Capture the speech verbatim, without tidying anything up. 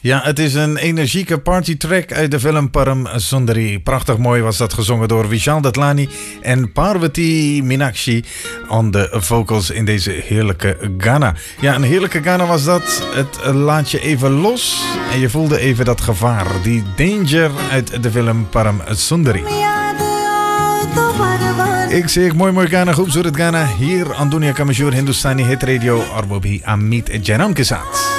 Ja, het is een energieke partytrack uit de film Param Sundari. Prachtig mooi was dat, gezongen door Vishal Datlani en Parvati Meenakshi on de vocals in deze heerlijke Ghana. Ja, een heerlijke Ghana was dat. Het laat je even los en je voelde even dat gevaar. Die danger uit de film Param Sundari. Ik zeg mooi mooi Ghana, खूबसूरत Ghana hier aan Dunia Ka Mashhoor Hindustani Hit Radio और वो भी अमित जैनम के साथ.